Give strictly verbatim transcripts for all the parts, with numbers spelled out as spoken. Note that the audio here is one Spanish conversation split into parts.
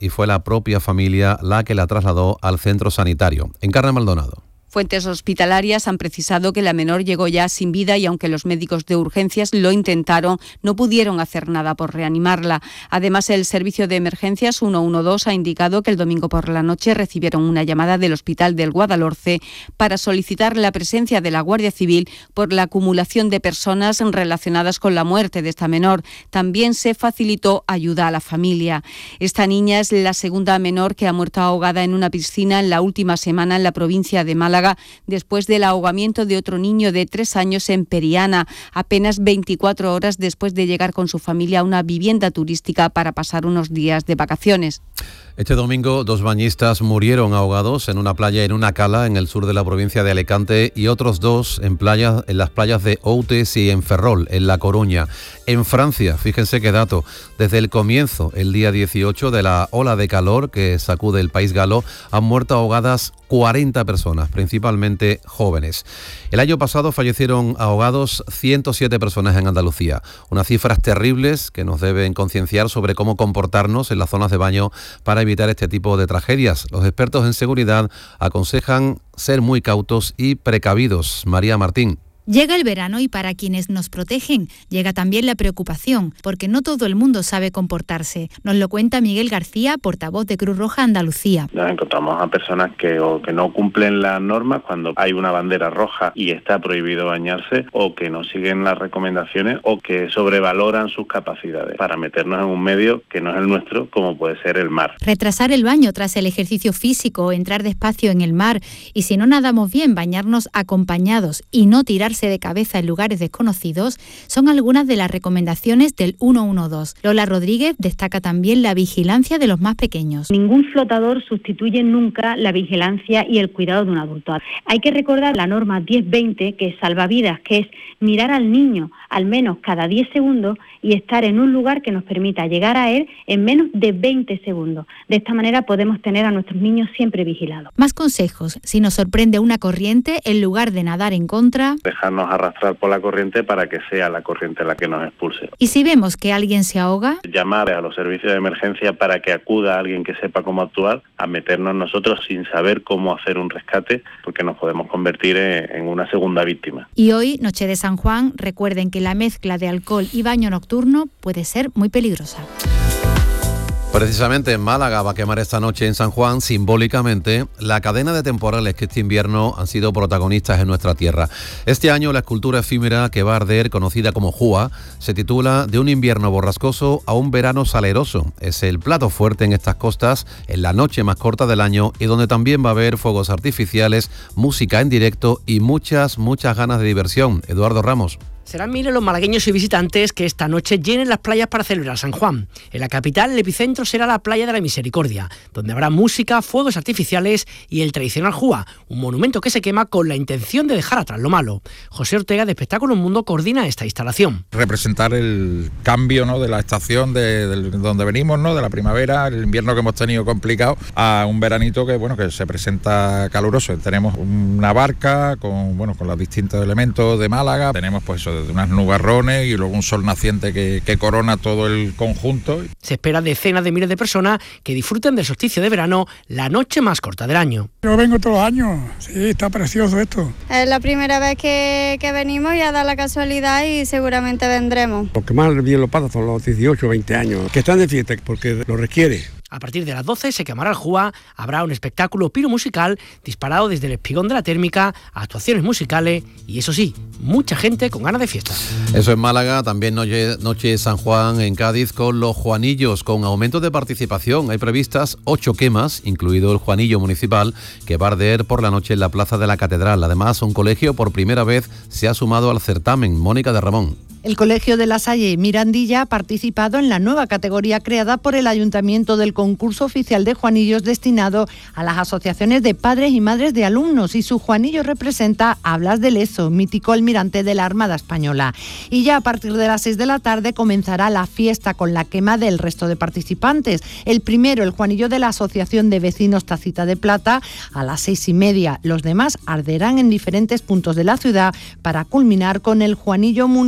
y fue la propia familia la que la trasladó al centro sanitario. Encarna Maldonado. Fuentes hospitalarias han precisado que la menor llegó ya sin vida y aunque los médicos de urgencias lo intentaron, no pudieron hacer nada por reanimarla. Además, el servicio de emergencias ciento doce ha indicado que el domingo por la noche recibieron una llamada del Hospital del Guadalhorce para solicitar la presencia de la Guardia Civil por la acumulación de personas relacionadas con la muerte de esta menor. También se facilitó ayuda a la familia. Esta niña es la segunda menor que ha muerto ahogada en una piscina en la última semana en la provincia de Málaga, después del ahogamiento de otro niño de tres años en Periana, apenas veinticuatro horas después de llegar con su familia a una vivienda turística para pasar unos días de vacaciones. Este domingo, dos bañistas murieron ahogados en una playa en una cala en el sur de la provincia de Alicante y otros dos en, playa, en las playas de Outes y en Ferrol, en La Coruña. En Francia, fíjense qué dato, desde el comienzo, el día dieciocho, de la ola de calor que sacude el país galo, han muerto ahogadas cuarenta personas, principalmente jóvenes. El año pasado fallecieron ahogados ciento siete personas en Andalucía, unas cifras terribles que nos deben concienciar sobre cómo comportarnos en las zonas de baño para evitar este tipo de tragedias. Los expertos en seguridad aconsejan ser muy cautos y precavidos. María Martín. Llega el verano y para quienes nos protegen llega también la preocupación, porque no todo el mundo sabe comportarse. Nos lo cuenta Miguel García, portavoz de Cruz Roja Andalucía. Nos encontramos a personas que o que no cumplen las normas cuando hay una bandera roja y está prohibido bañarse, o que no siguen las recomendaciones o que sobrevaloran sus capacidades para meternos en un medio que no es el nuestro, como puede ser el mar. Retrasar el baño tras el ejercicio físico, entrar despacio en el mar y si no nadamos bien, bañarnos acompañados y no tirar de cabeza en lugares desconocidos son algunas de las recomendaciones del ciento doce. Lola Rodríguez destaca también la vigilancia de los más pequeños. Ningún flotador sustituye nunca la vigilancia y el cuidado de un adulto. Hay que recordar la norma diez veinte, que es salvavidas, que es mirar al niño al menos cada diez segundos y estar en un lugar que nos permita llegar a él en menos de veinte segundos. De esta manera podemos tener a nuestros niños siempre vigilados. Más consejos. Si nos sorprende una corriente, en lugar de nadar en contra, dejarnos arrastrar por la corriente para que sea la corriente la que nos expulse. Y si vemos que alguien se ahoga, llamar a los servicios de emergencia para que acuda a alguien que sepa cómo actuar, a meternos nosotros sin saber cómo hacer un rescate, porque nos podemos convertir en, en una segunda víctima. Y hoy, noche de San Juan, recuerden que la mezcla de alcohol y baño nocturno puede ser muy peligrosa. Precisamente en Málaga va a quemar esta noche en San Juan, simbólicamente, la cadena de temporales que este invierno han sido protagonistas en nuestra tierra. Este año la escultura efímera que va a arder, conocida como Júa, se titula De un invierno borrascoso a un verano saleroso. Es el plato fuerte en estas costas, en la noche más corta del año y donde también va a haber fuegos artificiales, música en directo y muchas, muchas ganas de diversión. Eduardo Ramos. Serán miles los malagueños y visitantes que esta noche llenen las playas para celebrar San Juan. En la capital, el epicentro será la playa de la Misericordia, donde habrá música, fuegos artificiales y el tradicional Júa, un monumento que se quema con la intención de dejar atrás lo malo. José Ortega, de Espectáculo Mundo, coordina esta instalación. Representar el cambio, ¿no?, de la estación de, de donde venimos, ¿no?, de la primavera, el invierno que hemos tenido complicado, a un veranito que, bueno, que se presenta caluroso. Tenemos una barca con, bueno, con los distintos elementos de Málaga, tenemos pues eso, de unas nubarrones y luego un sol naciente que, que corona todo el conjunto. Se espera decenas de miles de personas que disfruten del solsticio de verano, la noche más corta del año. Yo vengo todos los años, sí, está precioso esto. Es la primera vez que, que venimos y ha dado la casualidad y seguramente vendremos. Lo que más bien lo pasa son los dieciocho, veinte años, que están de fiesta porque lo requiere. A partir de las doce se quemará el Júa, habrá un espectáculo piromusical disparado desde el espigón de la térmica, actuaciones musicales y, eso sí, mucha gente con ganas de fiesta. Eso en Málaga, también noche, noche San Juan en Cádiz con los Juanillos, con aumento de participación. Hay previstas ocho quemas, incluido el Juanillo municipal, que va a arder por la noche en la Plaza de la Catedral. Además, un colegio por primera vez se ha sumado al certamen. Mónica de Ramón. El Colegio de La Salle Mirandilla ha participado en la nueva categoría creada por el Ayuntamiento del concurso oficial de Juanillos destinado a las asociaciones de padres y madres de alumnos, y su Juanillo representa a Blas de Lezo, mítico almirante de la Armada Española. Y ya a partir de las seis de la tarde comenzará la fiesta con la quema del resto de participantes. El primero, el Juanillo de la Asociación de Vecinos Tacita de Plata, a las seis y media. Los demás arderán en diferentes puntos de la ciudad para culminar con el Juanillo municipal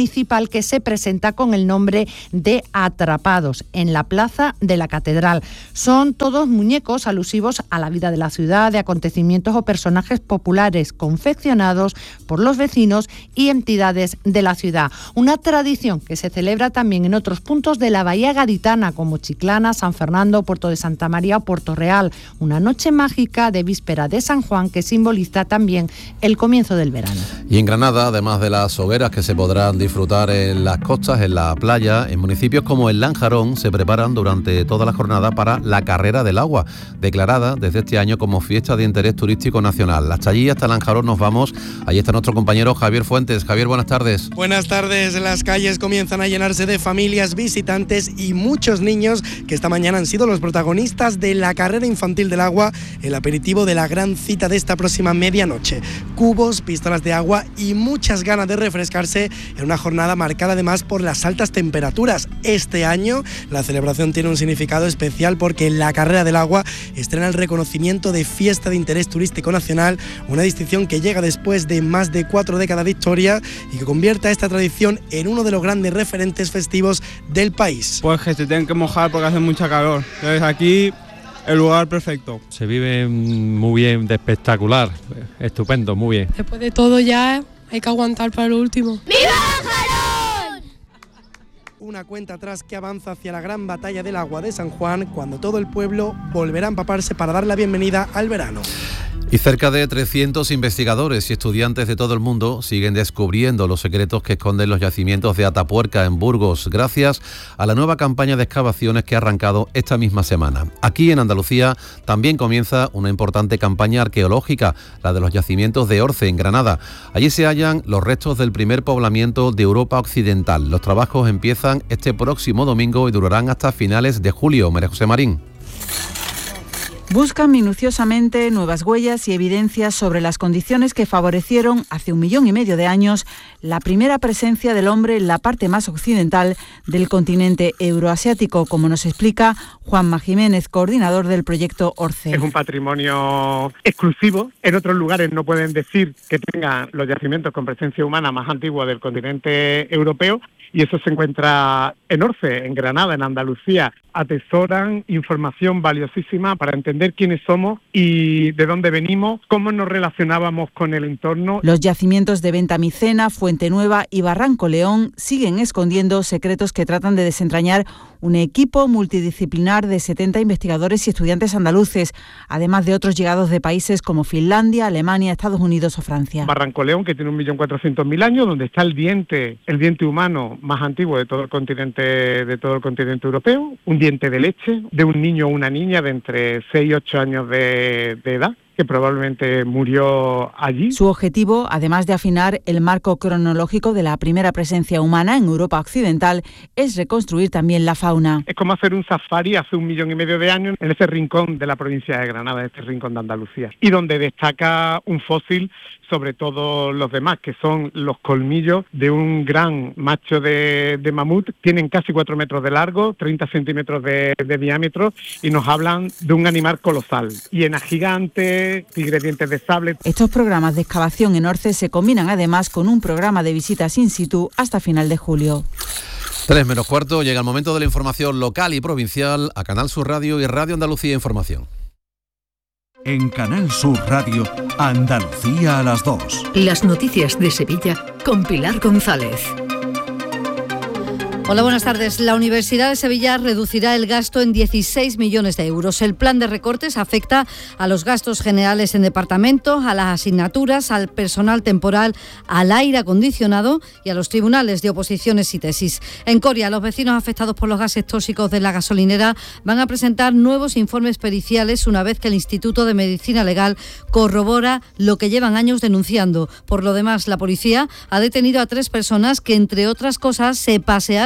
festival que se presenta con el nombre de Atrapados, en la Plaza de la Catedral. Son todos muñecos alusivos a la vida de la ciudad, de acontecimientos o personajes populares confeccionados por los vecinos y entidades de la ciudad. Una tradición que se celebra también en otros puntos de la Bahía Gaditana, como Chiclana, San Fernando, Puerto de Santa María o Puerto Real. Una noche mágica de víspera de San Juan que simboliza también el comienzo del verano. Y en Granada, además de las hogueras que se podrán disfrutar en las costas, en la playa, en municipios como el Lanjarón se preparan durante toda la jornada para la Carrera del Agua, declarada desde este año como fiesta de interés turístico nacional. Hasta allí, hasta Lanjarón nos vamos. Ahí está nuestro compañero Javier Fuentes. Javier, buenas tardes. Buenas tardes. Las calles comienzan a llenarse de familias, visitantes y muchos niños que esta mañana han sido los protagonistas de la Carrera Infantil del Agua, el aperitivo de la gran cita de esta próxima medianoche. Cubos, pistolas de agua y muchas ganas de refrescarse en una jornada marcada además por las altas temperaturas. Este año la celebración tiene un significado especial porque la Carrera del Agua estrena el reconocimiento de Fiesta de Interés Turístico Nacional, una distinción que llega después de más de cuatro décadas de historia y que convierte a esta tradición en uno de los grandes referentes festivos del país. Pues que se tienen que mojar porque hace mucha calor. Entonces aquí el lugar perfecto. Se vive muy bien, de espectacular, estupendo, muy bien. Después de todo ya hay que aguantar para lo último. ¡Viva Lanjarón! Una cuenta atrás que avanza hacia la gran batalla del agua de San Juan, cuando todo el pueblo volverá a empaparse para dar la bienvenida al verano. Y cerca de trescientos investigadores y estudiantes de todo el mundo siguen descubriendo los secretos que esconden los yacimientos de Atapuerca en Burgos, gracias a la nueva campaña de excavaciones que ha arrancado esta misma semana. Aquí en Andalucía también comienza una importante campaña arqueológica, la de los yacimientos de Orce, en Granada. Allí se hallan los restos del primer poblamiento de Europa Occidental. Los trabajos empiezan este próximo domingo y durarán hasta finales de julio. María José Marín. Buscan minuciosamente nuevas huellas y evidencias sobre las condiciones que favorecieron hace un millón y medio de años la primera presencia del hombre en la parte más occidental del continente euroasiático, como nos explica Juanma Jiménez, coordinador del proyecto Orce. Es un patrimonio exclusivo. En otros lugares no pueden decir que tengan los yacimientos con presencia humana más antiguos del continente europeo, y eso se encuentra en Orce, en Granada, en Andalucía. Atesoran información valiosísima para entender quiénes somos y de dónde venimos, cómo nos relacionábamos con el entorno. Los yacimientos de Ventamicena, Fuente Nueva y Barranco León siguen escondiendo secretos que tratan de desentrañar un equipo multidisciplinar de setenta investigadores y estudiantes andaluces, además de otros llegados de países como Finlandia, Alemania, Estados Unidos o Francia. Barranco León, que tiene un millón cuatrocientos mil años, donde está el diente, el diente humano más antiguo de todo el continente, de todo el continente europeo, un diente de leche de un niño o una niña de entre seis y ocho años de, de edad, que probablemente murió allí. Su objetivo, además de afinar el marco cronológico de la primera presencia humana en Europa Occidental, es reconstruir también la fauna. Es como hacer un safari hace un millón y medio de años en ese rincón de la provincia de Granada, en este rincón de Andalucía, y donde destaca un fósil sobre todos los demás, que son los colmillos de un gran macho de, de mamut. Tienen casi cuatro metros de largo, treinta centímetros de, de diámetro, y nos hablan de un animal colosal. Hiena gigante, tigre dientes de sable. Estos programas de excavación en Orce se combinan además con un programa de visitas in situ hasta final de julio. Tres menos cuarto, llega el momento de la información local y provincial a Canal Sur Radio y Radio Andalucía Información. En Canal Sur Radio, Andalucía a las dos. Las noticias de Sevilla con Pilar González. Hola, buenas tardes. La Universidad de Sevilla reducirá el gasto en dieciséis millones de euros. El plan de recortes afecta a los gastos generales en departamento, a las asignaturas, al personal temporal, al aire acondicionado y a los tribunales de oposiciones y tesis. En Coria, los vecinos afectados por los gases tóxicos de la gasolinera van a presentar nuevos informes periciales una vez que el Instituto de Medicina Legal corrobora lo que llevan años denunciando. Por lo demás, la policía ha detenido a tres personas que, entre otras cosas, se pasearon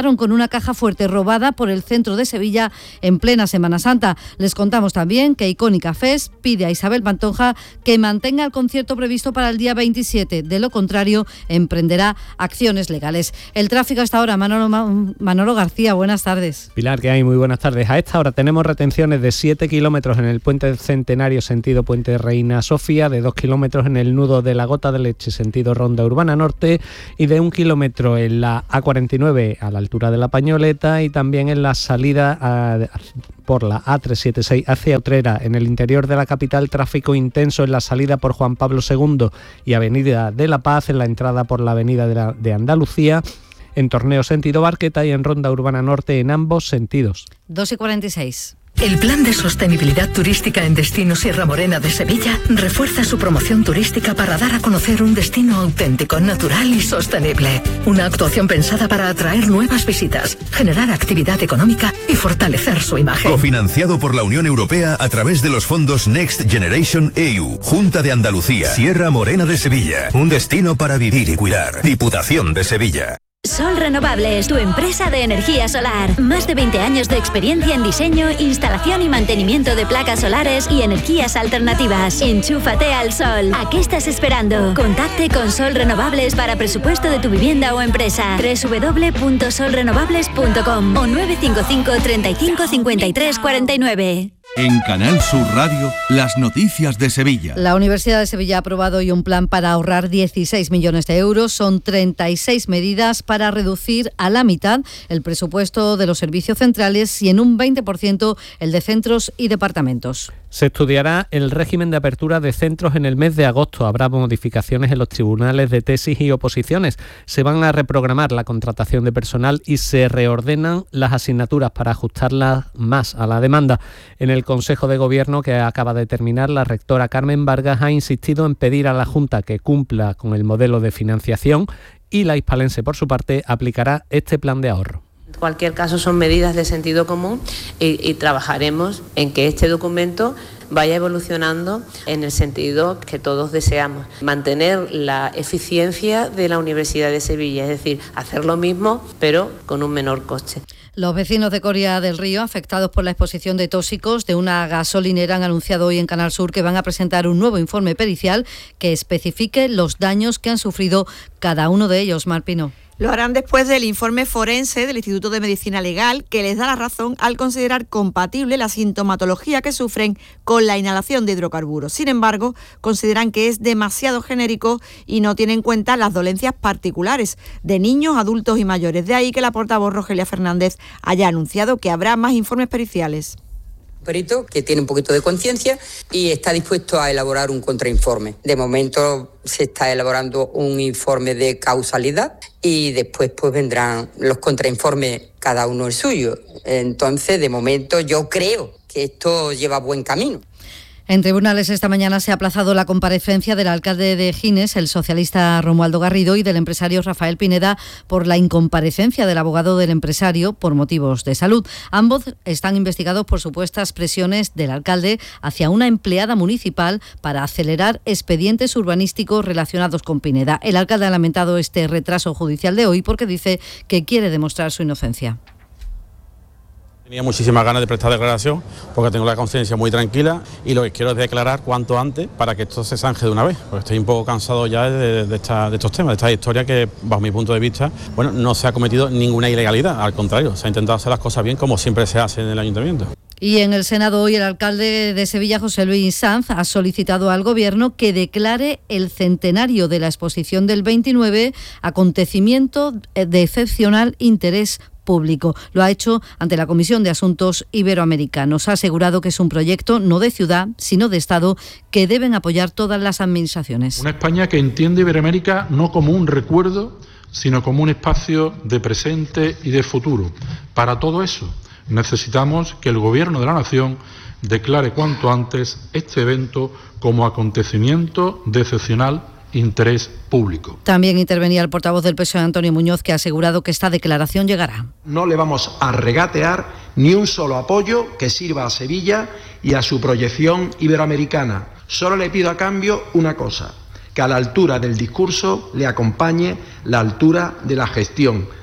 encontraron con una caja fuerte robada por el centro de Sevilla en plena Semana Santa. Les contamos también que Icónica Fest pide a Isabel Pantoja que mantenga el concierto previsto para el día veintisiete. De lo contrario, emprenderá acciones legales. El tráfico hasta ahora, Manolo, Manolo García, buenas tardes. Pilar, ¿qué hay? Muy buenas tardes. A esta hora tenemos retenciones de siete kilómetros en el puente Centenario sentido Puente Reina Sofía, de dos kilómetros en el nudo de la Gota de Leche sentido Ronda Urbana Norte y de un kilómetro en la A cuarenta y nueve a la altura de La Pañoleta y también en la salida a, por la A trescientos setenta y seis hacia Utrera. En el interior de la capital, tráfico intenso en la salida por Juan Pablo segundo y Avenida de la Paz, en la entrada por la Avenida de, la, de Andalucía, en Torneo sentido Barqueta y en Ronda Urbana Norte en ambos sentidos. dos y cuarenta y seis. El Plan de Sostenibilidad Turística en Destino Sierra Morena de Sevilla refuerza su promoción turística para dar a conocer un destino auténtico, natural y sostenible. Una actuación pensada para atraer nuevas visitas, generar actividad económica y fortalecer su imagen. Cofinanciado por la Unión Europea a través de los fondos Next Generation E U. Junta de Andalucía. Sierra Morena de Sevilla. Un destino para vivir y cuidar. Diputación de Sevilla. Sol Renovables, tu empresa de energía solar. Más de veinte años de experiencia en diseño, instalación y mantenimiento de placas solares y energías alternativas. Enchúfate al sol. ¿A qué estás esperando? Contacte con Sol Renovables para presupuesto de tu vivienda o empresa. doble u doble u doble u punto sol renovables punto com o nueve cinco cinco, treinta y cinco, cincuenta y tres, cuarenta y nueve. En Canal Sur Radio, las noticias de Sevilla. La Universidad de Sevilla ha aprobado hoy un plan para ahorrar dieciséis millones de euros. Son treinta y seis medidas para reducir a la mitad el presupuesto de los servicios centrales y en un veinte por ciento el de centros y departamentos. Se estudiará el régimen de apertura de centros en el mes de agosto. Habrá modificaciones en los tribunales de tesis y oposiciones. Se van a reprogramar la contratación de personal y se reordenan las asignaturas para ajustarlas más a la demanda. En el Consejo de Gobierno que acaba de terminar, la rectora Carmen Vargas ha insistido en pedir a la Junta que cumpla con el modelo de financiación y la hispalense, por su parte, aplicará este plan de ahorro. En cualquier caso, son medidas de sentido común y, y trabajaremos en que este documento vaya evolucionando en el sentido que todos deseamos. Mantener la eficiencia de la Universidad de Sevilla, es decir, hacer lo mismo pero con un menor coste. Los vecinos de Coria del Río, afectados por la exposición de tóxicos de una gasolinera, han anunciado hoy en Canal Sur que van a presentar un nuevo informe pericial que especifique los daños que han sufrido cada uno de ellos. Mar Pino. Lo harán después del informe forense del Instituto de Medicina Legal, que les da la razón al considerar compatible la sintomatología que sufren con la inhalación de hidrocarburos. Sin embargo, consideran que es demasiado genérico y no tiene en cuenta las dolencias particulares de niños, adultos y mayores. De ahí que la portavoz Rogelia Fernández haya anunciado que habrá más informes periciales. Perito que tiene un poquito de conciencia y está dispuesto a elaborar un contrainforme. De momento se está elaborando un informe de causalidad y después pues vendrán los contrainformes, cada uno el suyo. Entonces, de momento yo creo que esto lleva buen camino. En tribunales esta mañana se ha aplazado la comparecencia del alcalde de Gines, el socialista Romualdo Garrido, y del empresario Rafael Pineda por la incomparecencia del abogado del empresario por motivos de salud. Ambos están investigados por supuestas presiones del alcalde hacia una empleada municipal para acelerar expedientes urbanísticos relacionados con Pineda. El alcalde ha lamentado este retraso judicial de hoy porque dice que quiere demostrar su inocencia. Tenía muchísimas ganas de prestar declaración porque tengo la conciencia muy tranquila y lo que quiero es declarar cuanto antes para que esto se zanje de una vez, porque estoy un poco cansado ya de, de, esta, de estos temas, de esta historia que, bajo mi punto de vista, bueno, no se ha cometido ninguna ilegalidad, al contrario, se ha intentado hacer las cosas bien como siempre se hace en el ayuntamiento. Y en el Senado hoy el alcalde de Sevilla, José Luis Sanz, ha solicitado al Gobierno que declare el centenario de la exposición del veintinueve acontecimiento de excepcional interés público. Lo ha hecho ante la Comisión de Asuntos Iberoamericanos. Ha asegurado que es un proyecto no de ciudad, sino de Estado, que deben apoyar todas las administraciones. Una España que entiende Iberoamérica no como un recuerdo, sino como un espacio de presente y de futuro. Para todo eso necesitamos que el Gobierno de la Nación declare cuanto antes este evento como acontecimiento de excepcional interés público. También intervenía el portavoz del P S O E, Antonio Muñoz, que ha asegurado que esta declaración llegará. No le vamos a regatear ni un solo apoyo que sirva a Sevilla y a su proyección iberoamericana. Solo le pido a cambio una cosa, que a la altura del discurso le acompañe la altura de la gestión,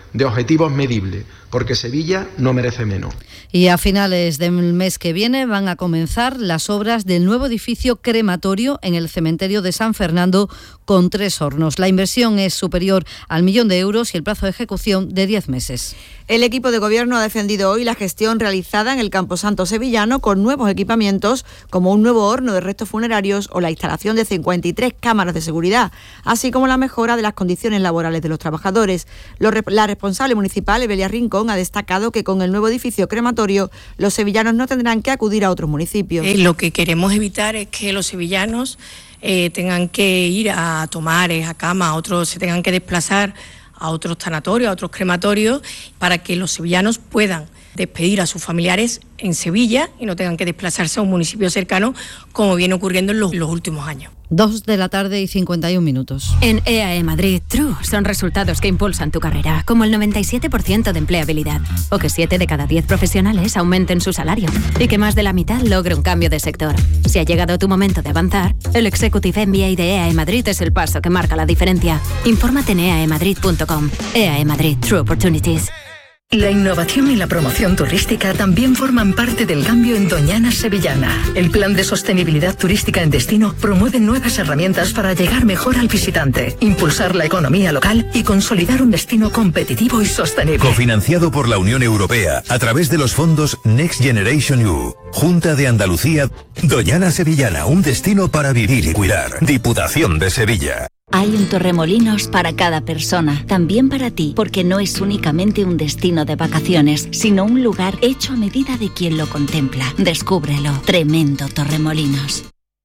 de objetivos medibles, porque Sevilla no merece menos. Y a finales del mes que viene van a comenzar las obras del nuevo edificio crematorio en el cementerio de San Fernando con tres hornos. La inversión es superior al millón de euros y el plazo de ejecución de diez meses. El equipo de gobierno ha defendido hoy la gestión realizada en el Camposanto sevillano con nuevos equipamientos como un nuevo horno de restos funerarios o la instalación de cincuenta y tres cámaras de seguridad, así como la mejora de las condiciones laborales de los trabajadores. La responsable municipal, Evelia Rincón, ha destacado que con el nuevo edificio crematorio los sevillanos no tendrán que acudir a otros municipios. Eh, lo que queremos evitar es que los sevillanos eh, tengan que ir a Tomares, a Cama, a otros se tengan que desplazar a otros tanatorios, a otros crematorios, para que los sevillanos puedan despedir a sus familiares en Sevilla y no tengan que desplazarse a un municipio cercano, como viene ocurriendo en los, los últimos años. Dos de la tarde y cincuenta y un minutos. En E A E Madrid, True son resultados que impulsan tu carrera, como el noventa y siete por ciento de empleabilidad, o que siete de cada diez profesionales aumenten su salario, y que más de la mitad logre un cambio de sector. Si ha llegado tu momento de avanzar, el Executive M B A de E A E Madrid es el paso que marca la diferencia. Infórmate en e a e madrid punto com. E A E Madrid, True Opportunities. La innovación y la promoción turística también forman parte del cambio en Doñana Sevillana. El Plan de Sostenibilidad Turística en Destino promueve nuevas herramientas para llegar mejor al visitante, impulsar la economía local y consolidar un destino competitivo y sostenible. Cofinanciado por la Unión Europea a través de los fondos Next Generation E U. Junta de Andalucía. Doñana Sevillana, un destino para vivir y cuidar. Diputación de Sevilla. Hay un Torremolinos para cada persona, también para ti, porque no es únicamente un destino de vacaciones, sino un lugar hecho a medida de quien lo contempla. Descúbrelo. Tremendo Torremolinos.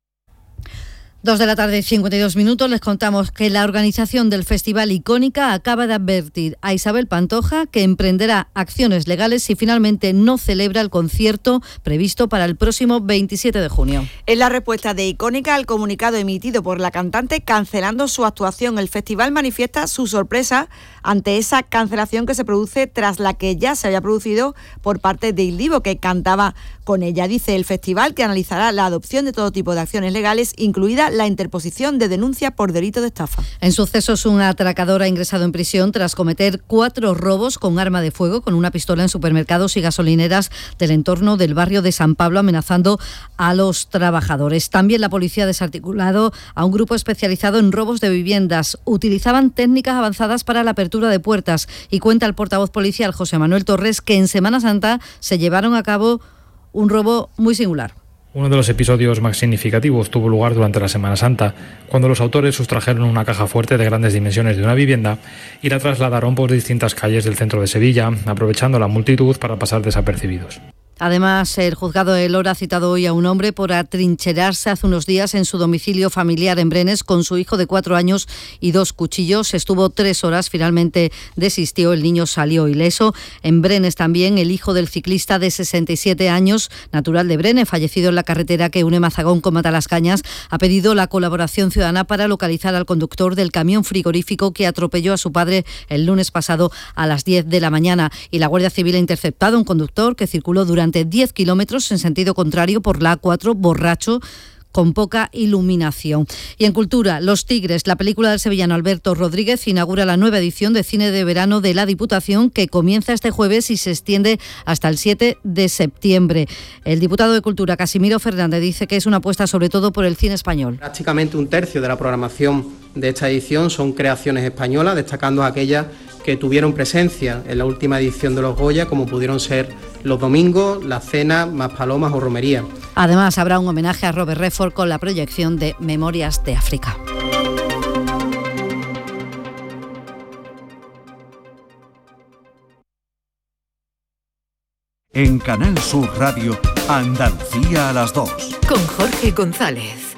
Dos de la tarde y cincuenta y dos minutos, les contamos que la organización del Festival Icónica acaba de advertir a Isabel Pantoja que emprenderá acciones legales si finalmente no celebra el concierto previsto para el próximo veintisiete de junio. Es la respuesta de Icónica al comunicado emitido por la cantante cancelando su actuación. El festival manifiesta su sorpresa ante esa cancelación que se produce tras la que ya se había producido por parte de Il Divo, que cantaba con ella. Dice el festival que analizará la adopción de todo tipo de acciones legales, incluida la interposición de denuncia por delito de estafa. En sucesos, un atracador ha ingresado en prisión tras cometer cuatro robos con arma de fuego con una pistola en supermercados y gasolineras del entorno del barrio de San Pablo, amenazando a los trabajadores. También la policía ha desarticulado a un grupo especializado en robos de viviendas. Utilizaban técnicas avanzadas para la apertura de puertas y cuenta el portavoz policial José Manuel Torres que en Semana Santa se llevaron a cabo un robo muy singular. Uno de los episodios más significativos tuvo lugar durante la Semana Santa, cuando los autores sustrajeron una caja fuerte de grandes dimensiones de una vivienda y la trasladaron por distintas calles del centro de Sevilla, aprovechando la multitud para pasar desapercibidos. Además, el juzgado de Lora ha citado hoy a un hombre por atrincherarse hace unos días en su domicilio familiar en Brenes con su hijo de cuatro años y dos cuchillos. Estuvo tres horas, finalmente desistió, el niño salió ileso. En Brenes también el hijo del ciclista de sesenta y siete años, natural de Brenes, fallecido en la carretera que une Mazagón con Matalascañas, ha pedido la colaboración ciudadana para localizar al conductor del camión frigorífico que atropelló a su padre el lunes pasado a las diez de la mañana. Y la Guardia Civil ha interceptado a un conductor que circuló durante diez kilómetros en sentido contrario por la A cuatro, borracho, con poca iluminación. Y en cultura, Los Tigres, la película del sevillano Alberto Rodríguez, inaugura la nueva edición de cine de verano de la Diputación, que comienza este jueves y se extiende hasta el siete de septiembre. El diputado de Cultura, Casimiro Fernández, dice que es una apuesta sobre todo por el cine español. Prácticamente un tercio de la programación de esta edición son creaciones españolas, destacando aquellas que tuvieron presencia en la última edición de los Goya, como pudieron ser Los Domingos, La Cena, Más Palomas o Romería. Además, habrá un homenaje a Robert Redford con la proyección de Memorias de África. En Canal Sur Radio, Andalucía a las dos. Con Jorge González.